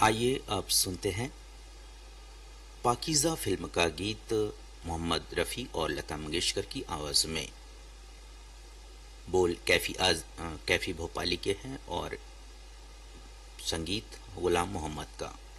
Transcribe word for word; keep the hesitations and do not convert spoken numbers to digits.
आइए अब सुनते हैं पाकीज़ा फिल्म का गीत मोहम्मद रफ़ी और लता मंगेशकर की आवाज़ में। बोल कैफी आज कैफी भोपाली के हैं और संगीत गुलाम मोहम्मद का।